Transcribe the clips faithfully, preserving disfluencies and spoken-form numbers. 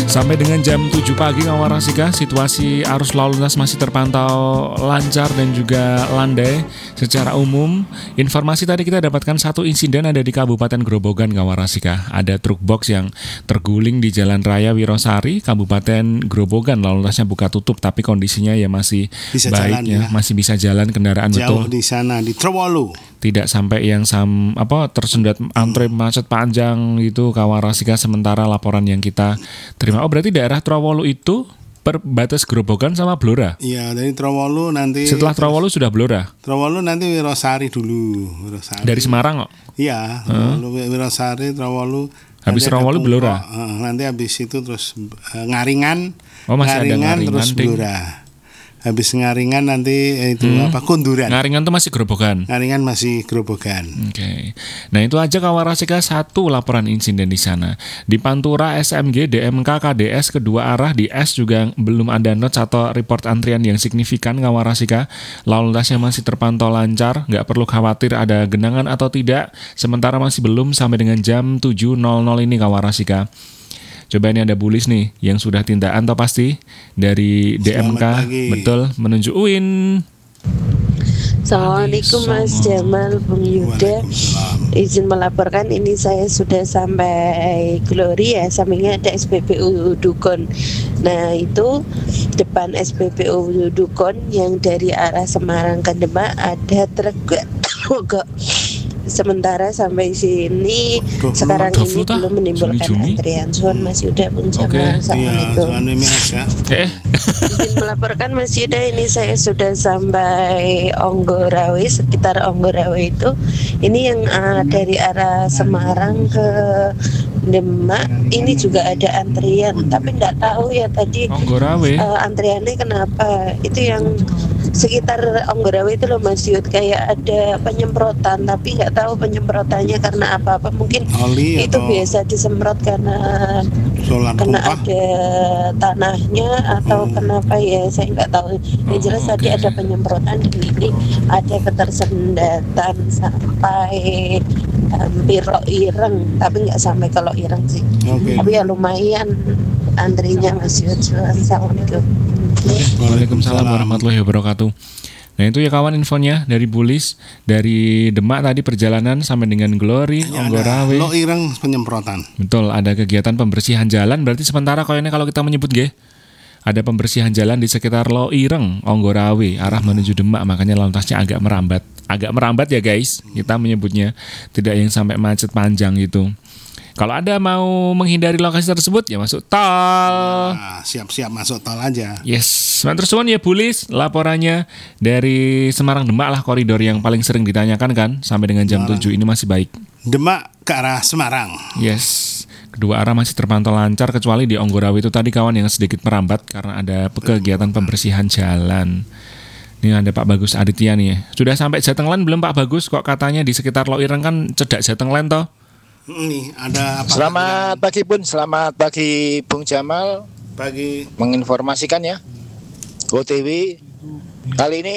Sampai dengan jam tujuh pagi kawan Rasika, situasi arus lalu lintas masih terpantau lancar dan juga landai secara umum. Informasi tadi kita dapatkan satu insiden ada di Kabupaten Grobogan kawan Rasika. Ada truk box yang terguling di Jalan Raya Wirosari, Kabupaten Grobogan. Lalu lintasnya buka tutup tapi kondisinya ya masih bisa baik jalan, ya. ya. Masih bisa jalan kendaraan. Jauh betul. Di sana di Trowolu. Tidak sampai yang sam apa tersendat antre macet panjang gitu kawan Rasika. Sementara laporan yang kita terima, oh berarti daerah Trowolu itu berbatas Grobogan sama Blora. Iya, dari Trowolu nanti. Setelah Trowolu sudah Blora. Trowolu nanti Wirosari dulu. Wirosari. Dari Semarang kok. Iya, Trowolu, hmm. Wirosari, Trowolu. Habis Trowolu Blora. Uh, nanti habis itu terus uh, Ngaringan. Oh masih Ngaringan, ada Ngaringan terus ding. Blora. Habis Ngaringan nanti itu hmm. apa Kunduran. Ngaringan tuh masih Grobogan. Ngaringan masih Grobogan. Oke. Okay. Nah itu aja kawan Rasika satu laporan insiden di sana. Di Pantura S M G, D M K, K D S kedua arah di S juga belum ada notes atau report antrian yang signifikan kawan Rasika. Lalu lintasnya masih terpantau lancar, nggak perlu khawatir ada genangan atau tidak. Sementara masih belum sampai dengan jam tujuh nol nol ini kawan Rasika. Coba ini ada Bulis nih yang sudah tindakan toh pasti dari D M K. Betul, menuju U I N. Assalamualaikum Mas Jamal, Bung Yuda. Izin melaporkan ini saya sudah sampai Glory ya, sampingnya ada S P B U Dukun. Nah itu depan S P B U Dukun yang dari arah Semarang ke Demak ada truk kok. Sementara sampai sini Duh, sekarang ini belum menimbulkan antrian. Suan Mas Yuda, Bung Jamal. Okay. Assalamualaikum. Iya, eh. Izin melaporkan Mas Yuda, ini saya sudah sampai Onggorawe, sekitar Onggorawe itu. Ini yang uh, dari arah Semarang ke Demak, ini juga ada antrian. Tapi nggak tahu ya tadi uh, antriannya kenapa. Itu yang sekitar Onggorawe itu loh Mas Yud, kayak ada penyemprotan tapi nggak tahu penyemprotannya karena apa-apa, mungkin Oli itu biasa disemprot karena karena ada tanahnya atau hmm. kenapa ya saya nggak tahu. Yang jelas oh, okay. tadi ada penyemprotan dan ini ada ketersendatan sampai hampir um, Ireng, tapi nggak sampai kalau Ireng sih. Okay. Tapi ya lumayan antrinya Mas Yud. Assalamualaikum. Waalaikumsalam warahmatullahi wabarakatuh. Nah itu ya kawan infonya dari Bulis, dari Demak tadi perjalanan sampai dengan Glory, ya, Onggorawe. Lo Ireng penyemprotan. Betul, ada kegiatan pembersihan jalan. Berarti sementara koyone kalau kita menyebut ge, ada pembersihan jalan di sekitar Lo Ireng, Onggorawe, arah menuju Demak. Makanya lalu lintasnya agak merambat, agak merambat ya guys. Kita menyebutnya tidak yang sampai macet panjang gitu. Kalau Anda mau menghindari lokasi tersebut ya masuk tol. Nah, siap-siap masuk tol aja. Yes, terus suwun ya Bulis, laporannya dari Semarang Demak lah koridor yang paling sering ditanyakan kan sampai dengan jam Semarang. tujuh ini masih baik. Demak ke arah Semarang. Yes. Kedua arah masih terpantau lancar kecuali di Onggorawe itu tadi kawan yang sedikit merambat karena ada kegiatan pembersihan jalan. Ini ada Pak Bagus Aditya nih ya. Sudah sampai Jatenglen belum Pak Bagus? Kok katanya di sekitar Lo Ireng kan cedak Jatenglen toh? Nih, ada apa? Selamat pagi Bun, selamat pagi Bung Jamal. Pagi. Menginformasikan ya, O T W kali ini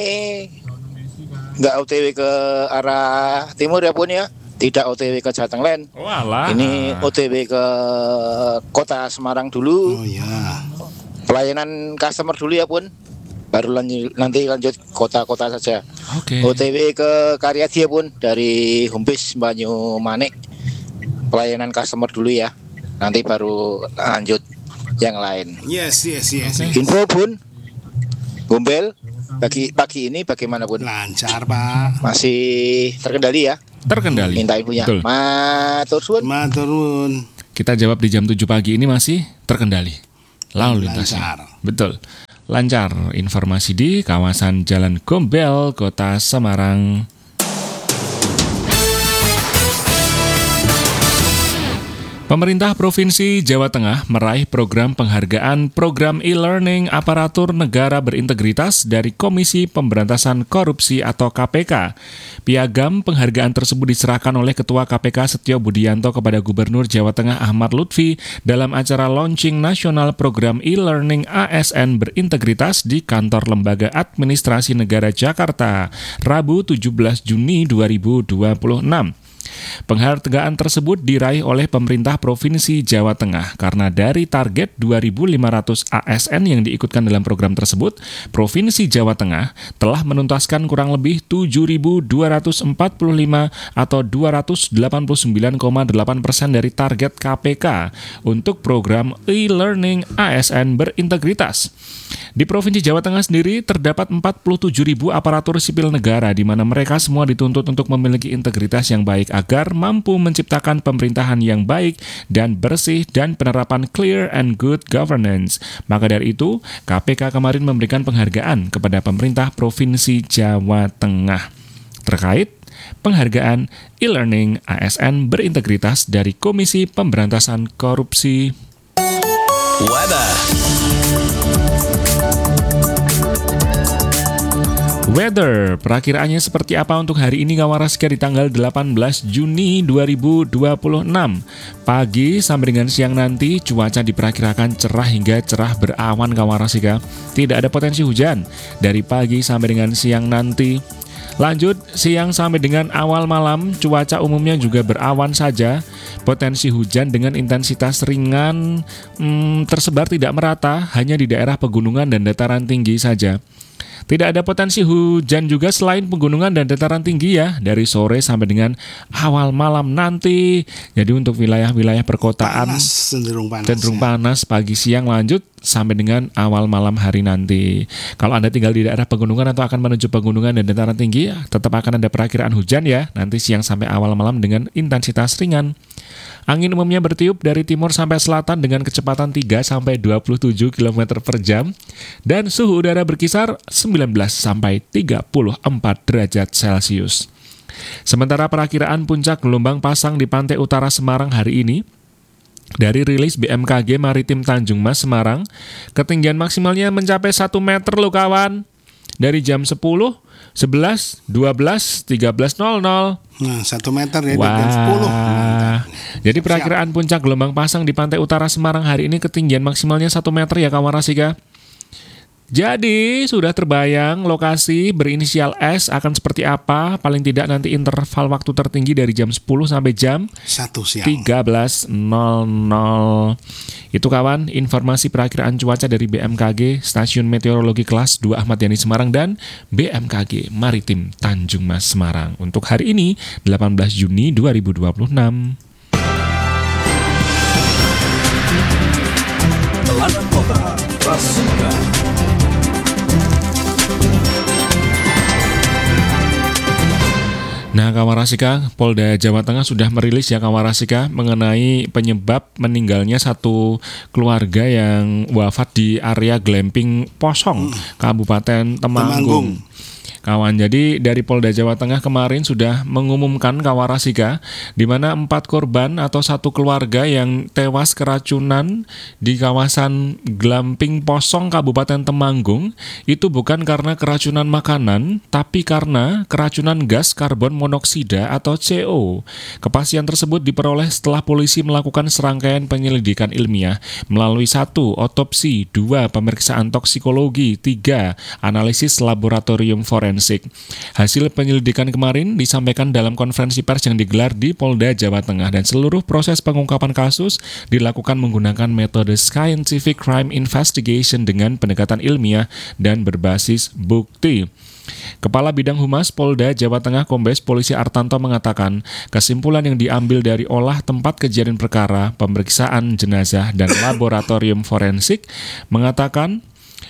nggak O T W ke arah timur ya Bun ya, tidak O T W ke Jatenglen. Walah. Ini O T W ke kota Semarang dulu. Oh ya. Pelayanan customer dulu ya Bun, baru lanjut, nanti lanjut kota-kota saja. Oke. Okay. O T W ke Karyadi ya Bun, dari Humpis Banyumanik. Pelayanan customer dulu ya, nanti baru lanjut yang lain. Yes, yes, yes. yes. Info Bun, Gombel pagi pagi ini bagaimana Bun? Lancar Pak. Masih terkendali ya? Terkendali. Minta infonya. Matur suwun. Matur nuwun. Kita jawab di jam tujuh pagi ini masih terkendali. Lalu lintasnya. Betul. Lancar. Informasi di kawasan Jalan Gombel, Kota Semarang. Pemerintah Provinsi Jawa Tengah meraih program penghargaan program e-learning aparatur negara berintegritas dari Komisi Pemberantasan Korupsi atau K P K. Piagam penghargaan tersebut diserahkan oleh Ketua K P K Setio Budianto kepada Gubernur Jawa Tengah Ahmad Lutfi dalam acara launching nasional program e-learning A S N berintegritas di Kantor Lembaga Administrasi Negara Jakarta, Rabu tujuh belas Juni dua ribu dua puluh enam. Penghargaan tersebut diraih oleh pemerintah Provinsi Jawa Tengah karena dari target dua ribu lima ratus A S N yang diikutkan dalam program tersebut, Provinsi Jawa Tengah telah menuntaskan kurang lebih tujuh ribu dua ratus empat puluh lima atau dua ratus delapan puluh sembilan koma delapan persen dari target K P K untuk program e-learning A S N berintegritas. Di Provinsi Jawa Tengah sendiri terdapat empat puluh tujuh ribu aparatur sipil negara di mana mereka semua dituntut untuk memiliki integritas yang baik agar mampu menciptakan pemerintahan yang baik dan bersih dan penerapan clear and good governance. Maka dari itu, K P K kemarin memberikan penghargaan kepada pemerintah Provinsi Jawa Tengah terkait penghargaan e-learning A S N berintegritas dari Komisi Pemberantasan Korupsi. Weather. Weather, perakiraannya seperti apa untuk hari ini Kawarasika di tanggal delapan belas Juni dua ribu dua puluh enam. Pagi sampai dengan siang nanti cuaca diperkirakan cerah hingga cerah berawan Kawarasika. Tidak ada potensi hujan dari pagi sampai dengan siang nanti. Lanjut, siang sampai dengan awal malam cuaca umumnya juga berawan saja. Potensi hujan dengan intensitas ringan hmm, tersebar tidak merata, hanya di daerah pegunungan dan dataran tinggi saja. Tidak ada potensi hujan juga selain pegunungan dan dataran tinggi ya, dari sore sampai dengan awal malam nanti. Jadi untuk wilayah-wilayah perkotaan Panas, cenderung panas. cenderung ya. panas pagi siang lanjut sampai dengan awal malam hari nanti. Kalau Anda tinggal di daerah pegunungan atau akan menuju pegunungan dan dataran tinggi, tetap akan ada perakiraan hujan ya, nanti siang sampai awal malam dengan intensitas ringan. Angin umumnya bertiup dari timur sampai selatan dengan kecepatan tiga sampai dua puluh tujuh kilometer per jam dan suhu udara berkisar sembilan belas sampai tiga puluh empat derajat Celcius. Sementara perakiraan puncak gelombang pasang di pantai utara Semarang hari ini, dari rilis B M K G Maritim Tanjung Mas Semarang, ketinggian maksimalnya mencapai satu meter loh kawan. Dari jam sepuluh, sebelas, dua belas, tiga belas nol nol. Nah, satu meter ya, Wah. jam sepuluh. Mantap. Jadi perakiraan puncak gelombang pasang di pantai utara Semarang hari ini ketinggian maksimalnya satu meter ya Kawarasika. Jadi sudah terbayang lokasi berinisial S akan seperti apa, paling tidak nanti interval waktu tertinggi dari jam sepuluh sampai jam Satu siang. tiga belas nol nol. Itu kawan, informasi perakiraan cuaca dari B M K G, Stasiun Meteorologi Kelas dua Ahmad Yani Semarang dan B M K G Maritim Tanjung Mas Semarang. Untuk hari ini, delapan belas Juni dua ribu dua puluh enam. Teladan Kota Rasika. Nah, Kawarasika, Polda Jawa Tengah sudah merilis ya Kawarasika mengenai penyebab meninggalnya satu keluarga yang wafat di area glamping Posong, Kabupaten Temanggung. Temanggung. Kawan, jadi dari Polda Jawa Tengah kemarin sudah mengumumkan Kawarasika di mana empat korban atau satu keluarga yang tewas keracunan di kawasan Glamping Posong Kabupaten Temanggung itu bukan karena keracunan makanan, tapi karena keracunan gas karbon monoksida atau C O. Kepastian tersebut diperoleh setelah polisi melakukan serangkaian penyelidikan ilmiah melalui satu otopsi, dua pemeriksaan toksikologi, tiga analisis laboratorium forensik. Hasil penyelidikan kemarin disampaikan dalam konferensi pers yang digelar di Polda Jawa Tengah dan seluruh proses pengungkapan kasus dilakukan menggunakan metode Scientific Crime Investigation dengan pendekatan ilmiah dan berbasis bukti. Kepala Bidang Humas Polda Jawa Tengah Kombes Polisi Artanto mengatakan kesimpulan yang diambil dari olah tempat kejadian perkara, pemeriksaan jenazah, dan laboratorium forensik mengatakan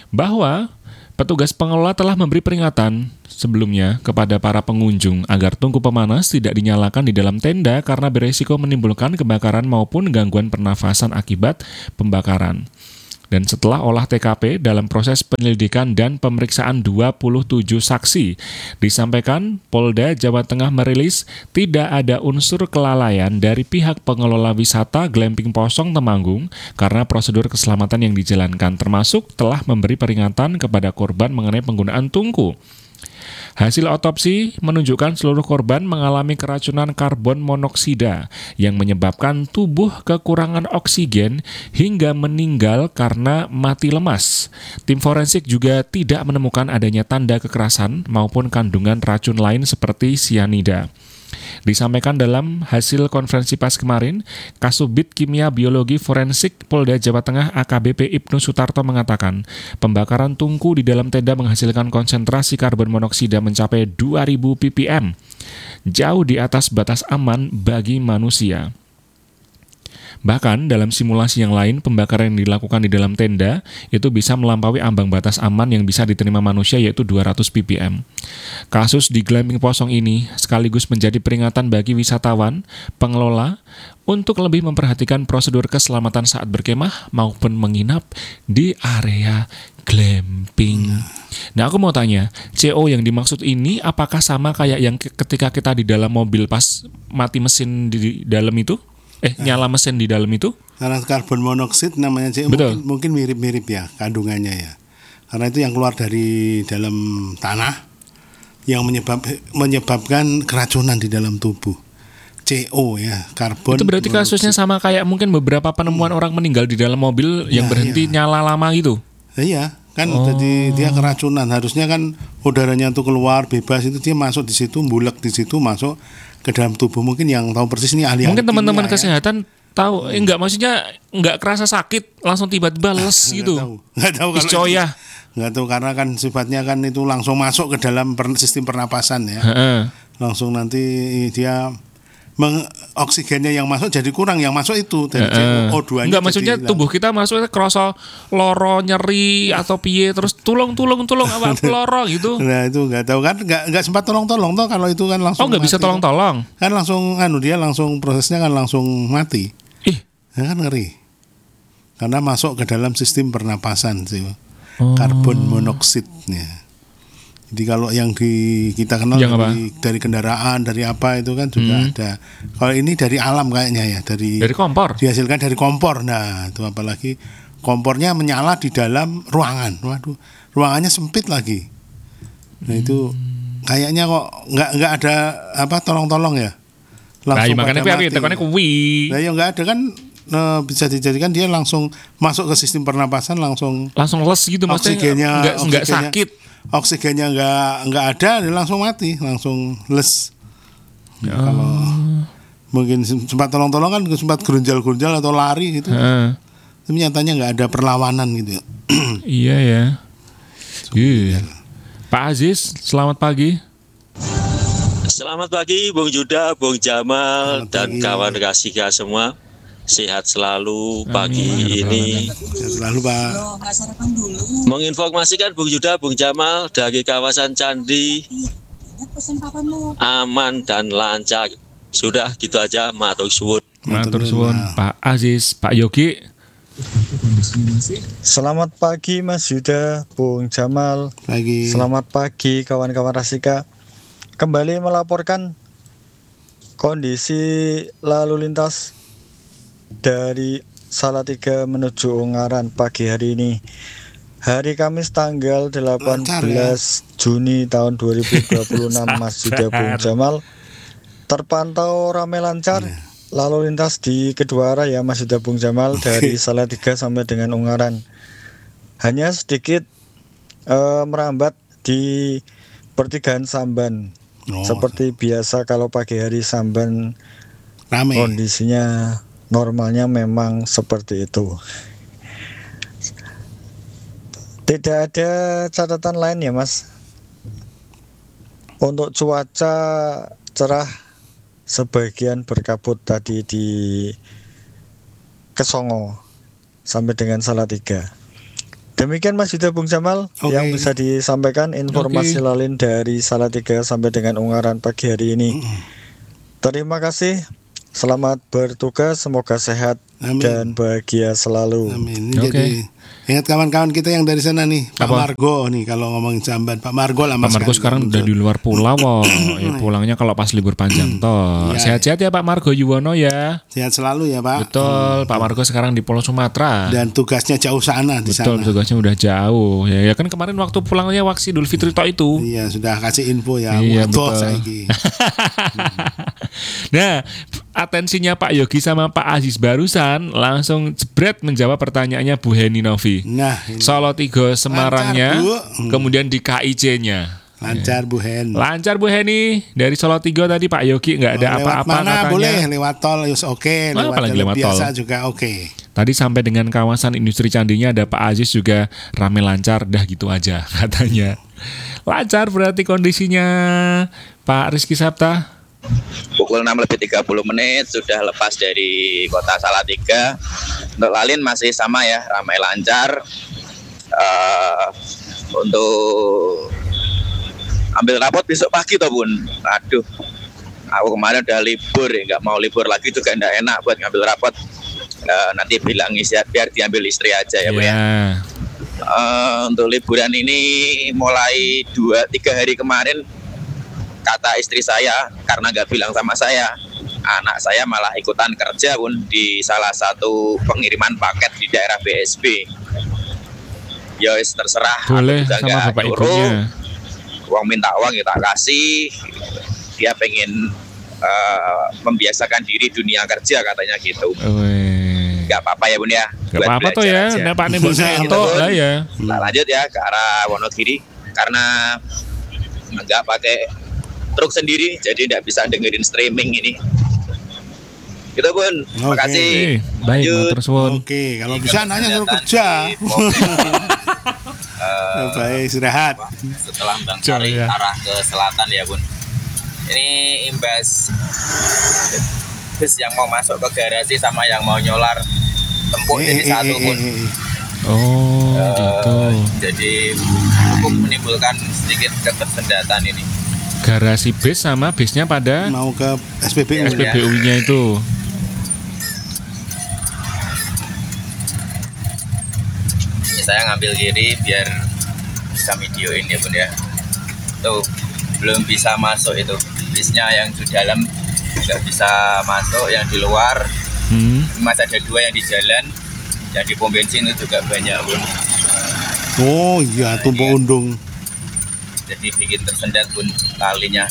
bahwa petugas pengelola telah memberi peringatan sebelumnya kepada para pengunjung agar tungku pemanas tidak dinyalakan di dalam tenda karena beresiko menimbulkan kebakaran maupun gangguan pernafasan akibat pembakaran. Dan setelah olah T K P dalam proses penyelidikan dan pemeriksaan dua puluh tujuh saksi, disampaikan Polda Jawa Tengah merilis tidak ada unsur kelalaian dari pihak pengelola wisata Glamping Posong Temanggung karena prosedur keselamatan yang dijalankan termasuk telah memberi peringatan kepada korban mengenai penggunaan tungku. Hasil otopsi menunjukkan seluruh korban mengalami keracunan karbon monoksida yang menyebabkan tubuh kekurangan oksigen hingga meninggal karena mati lemas. Tim forensik juga tidak menemukan adanya tanda kekerasan maupun kandungan racun lain seperti sianida. Disampaikan dalam hasil konferensi pers kemarin, Kasubit Kimia Biologi Forensik Polda Jawa Tengah A K B P Ibnu Sutarto mengatakan, pembakaran tungku di dalam tenda menghasilkan konsentrasi karbon monoksida mencapai dua ribu ppm, jauh di atas batas aman bagi manusia. Bahkan dalam simulasi yang lain, pembakaran yang dilakukan di dalam tenda itu bisa melampaui ambang batas aman yang bisa diterima manusia, yaitu dua ratus ppm. Kasus di glamping Posong ini sekaligus menjadi peringatan bagi wisatawan, pengelola, untuk lebih memperhatikan prosedur keselamatan saat berkemah maupun menginap di area glamping. Nah, aku mau tanya, C O yang dimaksud ini apakah sama kayak yang ketika kita di dalam mobil pas mati mesin di dalam itu? Eh, nyala mesin di dalam itu? Karena karbon monoksida namanya C O mungkin, mungkin mirip-mirip ya kandungannya ya. Karena itu yang keluar dari dalam tanah yang menyebab, menyebabkan keracunan di dalam tubuh. C O ya, karbon. Itu berarti kasusnya sama kayak mungkin beberapa penemuan hmm. orang meninggal di dalam mobil yang ya, berhenti ya. nyala lama gitu. Iya, kan oh. jadi dia keracunan. Harusnya kan udaranya itu keluar bebas, itu dia masuk di situ, bulek di situ, masuk ke dalam tubuh. Mungkin yang tahu persis ini ahli. Mungkin teman-teman ya. kesehatan tahu, eh, enggak maksudnya enggak kerasa sakit, langsung tiba-tiba les gitu. Enggak tahu. Enggak tahu kalau Iscoya. Enggak tahu karena kan sifatnya kan itu langsung masuk ke dalam per, sistem pernapasan ya. Heeh. Langsung nanti dia meng, oksigennya yang masuk jadi kurang, yang masuk itu dari C O dua-nya. Enggak, maksudnya jadi, tubuh kita masuknya kerasa loro, nyeri atau piye, terus tulung tulung tulung apa loro gitu. Nah, itu enggak tahu kan, enggak enggak sempat tolong-tolong toh kalau itu kan langsung. Oh, enggak bisa tolong-tolong. Kan langsung anu dia langsung prosesnya kan langsung mati. Ih, ya kan ngeri. Karena masuk ke dalam sistem pernapasan sih. Oh. Karbon monoksidnya. Jadi kalau yang di kita kenal dari, dari kendaraan, dari apa itu kan juga hmm. ada. Kalau ini dari alam kayaknya ya, dari dari kompor. Dihasilkan dari kompor. Nah, itu apalagi kompornya menyala di dalam ruangan. Waduh, ruangannya sempit lagi. Nah, itu kayaknya kok nggak nggak ada apa tolong-tolong ya. Langsung nah, makanya kuwi tekannya kuwi. Nah, yang nggak ada kan Nah, bisa dijadikan dia langsung masuk ke sistem pernapasan langsung langsung les gitu, maksudnya nggak nggak sakit, oksigennya nggak nggak ada, dia langsung mati, langsung les. Ya, oh. Kalau mungkin sempat tolong-tolong kan sempat gerunjal-gerunjal atau lari gitu, uh. tapi nyatanya nggak ada perlawanan gitu. Iya ya. Iya. Pak Aziz, selamat pagi. Selamat pagi, Bung Juda, Bung Jamal, selamat dan pagi. Kawan Rasika semua. Sehat selalu pagi Amin. Ini. Sehat selalu, Pak. Menginformasikan Bung Yuda, Bung Jamal dari kawasan Candi aman dan lancar. Sudah gitu aja, matur suwun. Matur suwun, Pak Aziz, Pak Yogi. Selamat pagi Mas Yuda, Bung Jamal. Pagi. Selamat pagi kawan-kawan Rasika. Kembali melaporkan kondisi lalu lintas dari Salatiga menuju Ungaran pagi hari ini, hari Kamis tanggal delapan belas Juni tahun dua ribu dua puluh enam. Mas Yuda, Bung Jamal, terpantau ramai lancar lalu lintas di kedua arah ya Mas Yuda, Bung Jamal, dari Salatiga sampai dengan Ungaran. Hanya sedikit uh, merambat di pertigaan Samban. Oh. Seperti biasa kalau pagi hari Samban ramai. Kondisinya normalnya memang seperti itu. Tidak ada catatan lain ya Mas. Untuk cuaca cerah, sebagian berkabut tadi di Kesongo sampai dengan Salatiga. Demikian Mas Yuda, Bung Jamal, okay, yang bisa disampaikan informasi okay. lalin dari Salatiga sampai dengan Ungaran pagi hari ini. Terima kasih. Selamat bertugas, semoga sehat Amin. Dan bahagia selalu. Amin. Oke. Okay. Ingat kawan-kawan kita yang dari sana nih, Pak Apa? Margo nih kalau ngomongin Jamban, Pak Margo lama Pak Margo sekarang udah di luar pulau, oh. ya, pulangnya kalau pas libur panjang toh. Ya, sehat-sehat ya Pak Margo Yuwono ya. Sehat selalu ya Pak. Betul, hmm. Pak Margo sekarang di Pulau Sumatera. Dan tugasnya jauh sana di Betul, sana. Tugasnya udah jauh. Ya, ya kan kemarin waktu pulangnya waktu Idul Fitri toh itu. Iya, sudah kasih info ya. Iya, betul. Nah, atensinya Pak Yogi sama Pak Aziz barusan langsung jebret menjawab pertanyaannya Bu Heni Novi. Nah, Solo Tigo Semarangnya, lancar, kemudian di K I C-nya. Lancar Bu Hen. Lancar Bu Heni dari Solo Tigo tadi Pak Yogi nggak ada Oh, lewat apa-apa mana katanya. boleh lewat tol yus oke, Wah, lewat apalagi jalur lewat biasa tol. juga oke. Tadi sampai dengan kawasan industri Candinya ada Pak Aziz juga rame lancar, dah gitu aja katanya. Lancar berarti kondisinya Pak Rizky Sapta. Pukul enam lebih tiga puluh menit sudah lepas dari kota Salatiga. Untuk Lalin masih sama ya, ramai lancar. Uh, untuk ambil rapot besok pagi toh Bun. Aduh, aku kemarin udah libur ya, nggak mau libur lagi juga nggak enak buat ngambil rapot. Uh, nanti bilang istirahat biar diambil istri aja ya Bu ya. Uh, untuk liburan ini mulai dua tiga hari kemarin kata istri saya karena nggak bilang sama saya, anak saya malah ikutan kerja Bun di salah satu pengiriman paket di daerah B S B. Ya wis terserah. Boleh sama bapak ibunya. Uang minta uang kita kasih. Dia pengen uh, membiasakan diri dunia kerja katanya gitu. Wih. Gak apa-apa ya Bun ya. Gak apa-apa tuh ya. Nah Pak Nebus itu lah ya. Nah, lanjut ya ke arah Wonogiri karena nggak pakai truk sendiri jadi nggak bisa dengerin streaming ini. Gitu Bun. Terima kasih. Oke, baik, matur suwun. Oke, kalau bisa nanya suruh kerja. Uh, baik, istirahat. Setelah Bang Sari ya. arah ke selatan ya Bun. Ini imbas bus yang mau masuk ke garasi sama yang mau nyolar tempuk Eh, jadi eh, satu eh, Bun. eh, eh. Oh Uh, gitu. Jadi cukup menimbulkan sedikit ketersendatan ini. Garasi bis sama bisnya pada Mau ke S P B U. S P B U-nya itu. Ini saya ngambil kiri biar bisa videoin ya Bun ya. Tuh belum bisa masuk itu bisnya yang di dalam nggak bisa masuk, yang di luar Hmm. masih ada dua yang di jalan, yang di pom bensin itu juga banyak Bun. Oh iya, tumpuk undung. Jadi bikin tersendat Bun talinya.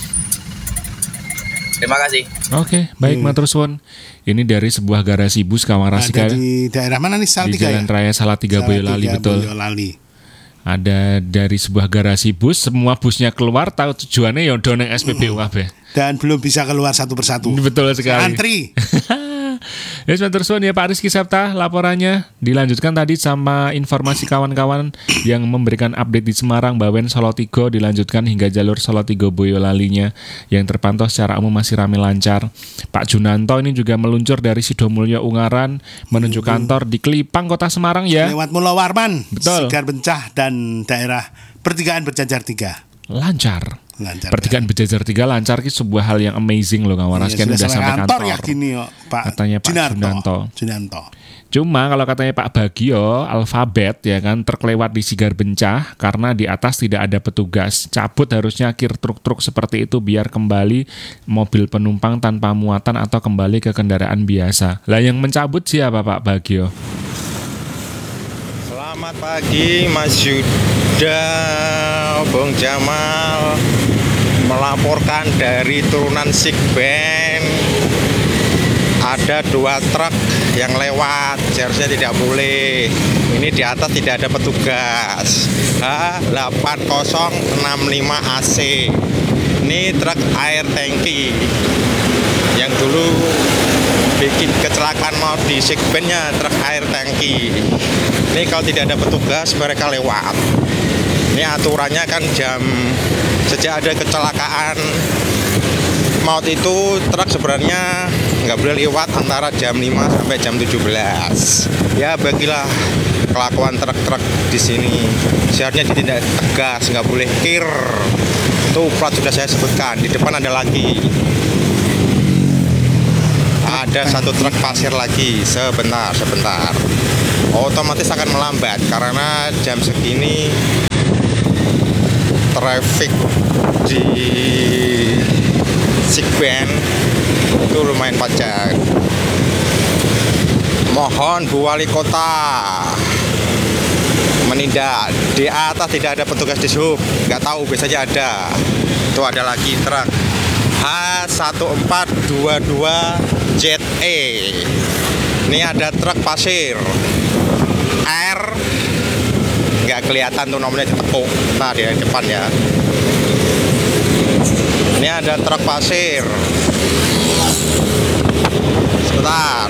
Terima kasih. Oke, baik Hmm. matur suwun. Ini dari sebuah garasi bus Kawarasika Ada di daerah mana nih? di Salatiga Jalan ya? Raya Salatiga Boyolali, Salatiga, betul. Boyolali. Ada dari sebuah garasi bus, semua busnya keluar, tahu tujuannya ya udah nang S P B U kabeh. Dan belum bisa keluar satu persatu. Betul sekali. Antri. Ya, matur suwun ya Pak Rizky Sapta laporannya. Dilanjutkan tadi sama informasi kawan-kawan yang memberikan update di Semarang, Bawen, Solo Tigo, dilanjutkan hingga jalur Solo Tigo Boyolalinya yang terpantau secara umum masih ramai lancar. Pak Junanto ini juga meluncur dari Sidomulyo Ungaran menuju kantor di Kelipang, Kota Semarang ya. Lewat Mula Warman, Betul. Sigar Bencah dan daerah Pertigaan Berjajar tiga. Lancar. Lancar. Pertigaan Berjajar tiga lancar itu sebuah hal yang amazing loh Kang Waras, kan Iya, udah sudah sampai kantor. ya gini yo, Pak. Katanya Pak Junanto. Junanto. Cuma kalau katanya Pak Bagio, alfabet ya kan terkelewat di Sigar Bencah karena di atas tidak ada petugas. Cabut harusnya kir truk-truk seperti itu biar kembali mobil penumpang tanpa muatan atau kembali ke kendaraan biasa. Lah yang mencabut siapa Pak Bagio? Selamat pagi Mas Yuda, Bung Jamal, melaporkan dari turunan Sikben. Ada dua truk yang lewat, seharusnya tidak boleh. Ini di atas tidak ada petugas. H delapan nol enam lima A C. Ini truk air tangki yang dulu bikin kecelakaan mau di Sikbennya, truk air tangki. Ini kalau tidak ada petugas mereka lewat. Ini aturannya kan jam sejak ada kecelakaan maut itu truk sebenarnya nggak boleh lewat antara jam lima sampai jam tujuh belas. Ya bagilah kelakuan truk-truk di sini. Seharusnya ditindak tegas, nggak boleh kir. Tuh plat sudah saya sebutkan. Di depan ada lagi. Ada satu truk pasir lagi. Sebentar, sebentar. Otomatis akan melambat karena jam segini traffic di Sikben itu lumayan padat. Mohon Bu Wali Kota menindak. Di atas tidak ada petugas di sub, nggak tahu biasanya ada. Itu ada lagi truk H satu empat dua dua Z E. Ini ada truk pasir R, nggak kelihatan tuh nomornya ditepuk. Nah di depan ya. Ini ada truk pasir. Sebentar.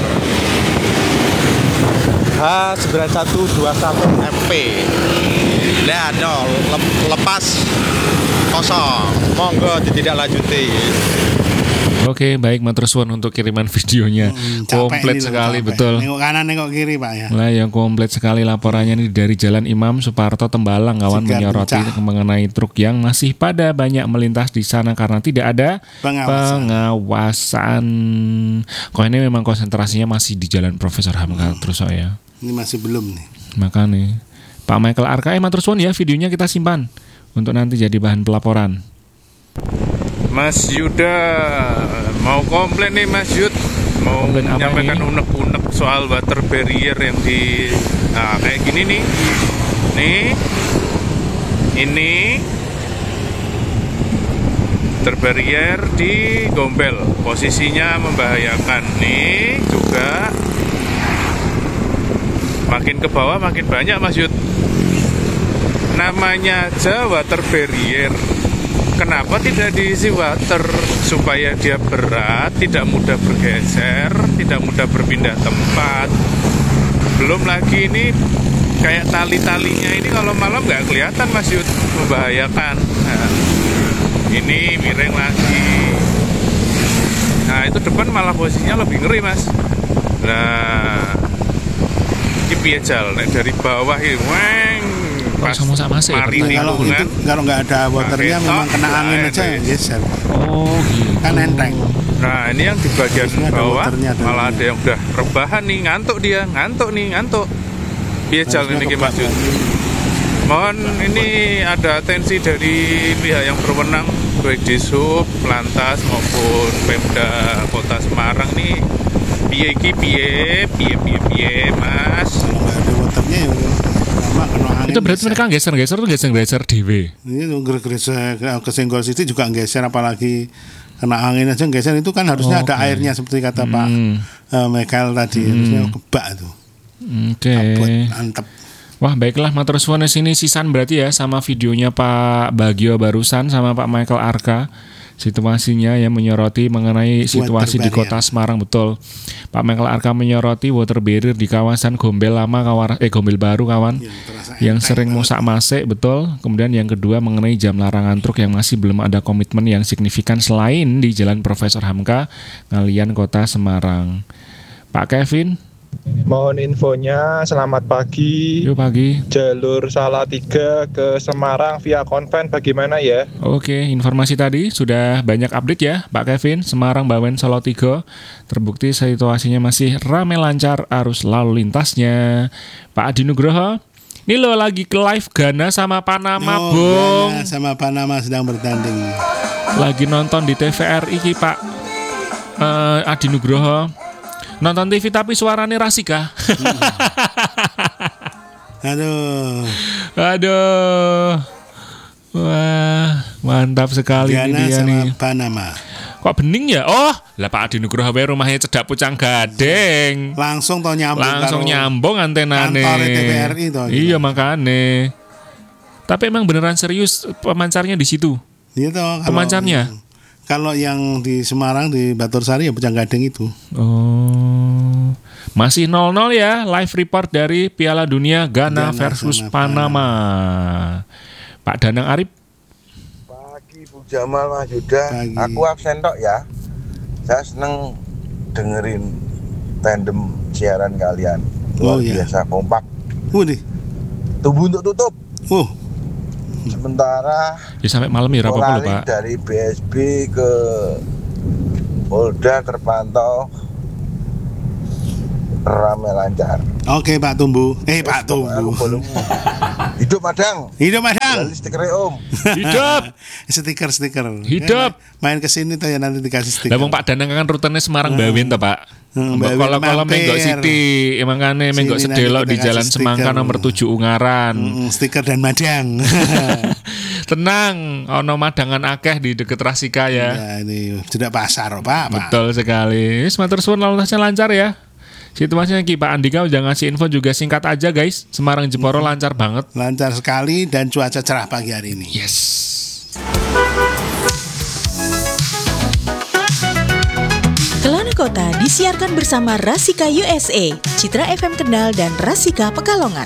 H sembilan satu dua satu M P. Lihat dong, lepas kosong. Monggo ditindaklanjuti. Oke, baik matur suwun untuk kiriman videonya. Hmm, komplit sekali, betul. Nengok kanan, nengok kiri, Pak ya. Lah yang komplit sekali laporannya nih dari Jalan Imam Suparto Tembalang, kawan, Segar menyoroti Puncak. mengenai truk yang masih pada banyak melintas di sana karena tidak ada Pengawasan. pengawasan. Kok ini memang konsentrasinya masih di Jalan Profesor Hamka terus oh ya. Ini masih belum nih. Makanya Pak Michael Arka, eh matur suwun ya, videonya kita simpan untuk nanti jadi bahan pelaporan. Mas Yuda mau komplain nih Mas Yud, mau Komplain apa menyampaikan ini? unek-unek soal water barrier yang di, nah kayak gini nih, nih, ini water barrier di Gombel, posisinya membahayakan. Nih juga makin ke bawah makin banyak Mas Yud. Namanya aja water barrier. Kenapa tidak diisi water supaya dia berat, tidak mudah bergeser, tidak mudah berpindah tempat. Belum lagi ini kayak tali-talinya ini kalau malam nggak kelihatan Mas Yud, membahayakan. Nah, ini miring lagi. Nah itu depan malah posisinya lebih ngeri Mas. Nah ini piye jal, nek dari bawah ini, weng. Pas sama sama sih. Nah, mari kalau itu lingkungan. kalau nggak ada waternya Pakai memang top, kena angin nah, aja ini. yang geser. Oh gitu. Kan enteng. Nah ini yang di bagian Harusnya ada bawah waternya, ada malah ininya. ada yang udah rebahan nih, ngantuk dia, ngantuk nih, ngantuk. Piye jal Harusnya ini kebak Mas Yud. lagi. Mohon ini ada atensi dari pihak yang berwenang, baik di Sub, Lantas maupun Pemda Kota Semarang nih. Piye iki piye, piye piye piye Mas. Kalau nggak ada waternya ya lama kena angin. Itu berarti geser. mereka geser-geser tuh geser-geser dewe. Ini tuh geser kesenggol situ juga geser, apalagi kena angin aja geser, itu kan harusnya Oh, ada oke. airnya seperti kata Pak Hmm. eh, Michael tadi, Hmm. harusnya kebak tuh. Oke. Abot, mantep. Wah baiklah matur suwun di sini sisan berarti ya sama videonya Pak Bagio barusan sama Pak Michael Arka. Situasinya yang menyoroti mengenai situasi di barrier. Kota Semarang, betul. Pak Michael Arka menyoroti water barrier di kawasan Gombel Lama, kawan, eh Gombel Baru kawan, Yang terasa yang enteng sering banget. mosak-masik, betul. Kemudian yang kedua mengenai jam larangan truk yang masih belum ada komitmen yang signifikan selain di Jalan Profesor Hamka, Ngalian Kota Semarang. Pak Kevin, Mohon infonya, selamat pagi. yuk pagi. Jalur Salatiga ke Semarang via konven bagaimana ya? Oke, informasi tadi sudah banyak update ya Pak Kevin. Semarang Bawen Solo tiga terbukti situasinya masih ramai lancar arus lalu lintasnya. Pak Adi Nugroho, ini lo lagi ke live Ghana sama Panama, Oh, Bung. Ghana sama Panama sedang bertanding. Lagi nonton di T V R iki Pak eh, Adi Nugroho. Nonton T V tapi suaranya Rasika. Aduh, Aduh. Wah, mantap sekali ini Ghana dia sama nih. Panama. Kok bening ya? Oh, lah Pak Adi Nugroho wae rumahnya cedak Pucang Gading. Langsung toh nyambung Langsung karo nyambung antenane. kantor T V R I toh. Iya makane. Tapi emang beneran serius pemancarnya di situ. Iya toh, kalau- Pemancarnya? Kalau yang di Semarang di Batursari ya Pucang Gading itu. Oh. Masih nol nol ya, live report dari Piala Dunia Ghana, Ghana versus sama Panama. Pak Danang Arif. Pagi Bu Jamal Mas Yuda, Pagi. aku absen tok ya. Saya seneng dengerin tandem siaran kalian. Oh, Luar iya. biasa kompak. Waduh. Tunggu untuk tutup. Oh, Sementara Ya sampai malam ya apa Polari Pak? dari B S B ke Polda terpantau ramai lancar. oke Pak Tumbu. Eh Pak Aku Tumbu. belum. Hidup Madang. Hidup Madang. Dari stiker Om. Hidup. Stiker-stiker. Hidup. Ya, main ke sini tuh ya nanti dikasih stiker. Lah wong Pak Danang kan rutenya Semarang Bawen to, Pak. Hmm, Mbok Bawen kalau-kalau mampir. menggok Siti, emang kane menggok Sini sedelok nanti di kita Jalan kasih Semangka stiker. nomor tujuh Ungaran. Mm, stiker dan madang. Tenang, ono madangan akeh di deket Rasika ya. Ya ini tidak pasar Pak. Pak. Betul sekali. Wis matur suwun lalu lintasnya lancar ya. Situasinya Ki Pak Andika udah ngasih info juga singkat aja guys. Semarang Jeporo Hmm. lancar banget. Lancar sekali dan cuaca cerah pagi hari ini. Yes. Kota disiarkan bersama Rasika U S A, Citra F M Kendal dan Rasika Pekalongan.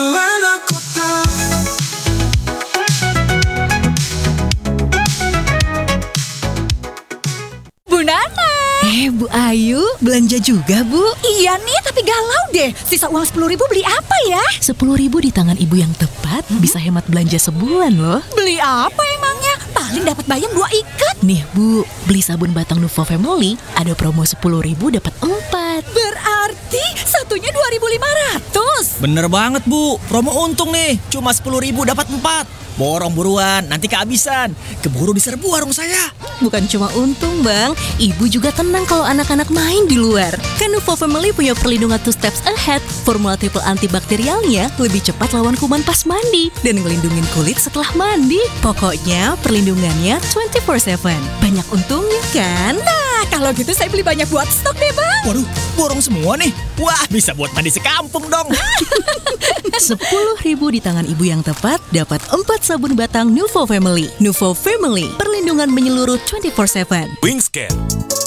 Bu Nana. Eh, Bu Ayu, belanja juga, Bu? Iya nih, tapi galau deh. Sisa uang sepuluh ribu beli apa ya? sepuluh ribu di tangan ibu yang tepat hmm? bisa hemat belanja sebulan loh. Beli apa emangnya? Paling dapat bayam dua ikat. Nih, Bu, beli sabun batang Nuvo Family, ada promo sepuluh ribu dapat empat. Berarti satunya dua ribu lima ratus. Bener banget, Bu. Promo untung nih, cuma sepuluh ribu dapat empat. Borong buruan, nanti kehabisan. Keburu diserbu warung saya. Bukan cuma untung, Bang. Ibu juga tenang kalau anak-anak main di luar. Kan Nuvo Family punya perlindungan two steps ahead. Formula triple antibakterialnya lebih cepat lawan kuman pas mandi dan ngelindungin kulit setelah mandi. Pokoknya perlindungannya twenty four seven. Banyak untungnya kan? Nah, kalau gitu saya beli banyak buat stok deh, Bang. Waduh, borong semua nih. Wah, bisa buat mandi sekampung dong. sepuluh ribu di tangan ibu yang tepat dapat empat sabun batang Nuvo Family. Nuvo Family, perlindungan menyeluruh twenty four seven. Wingscan.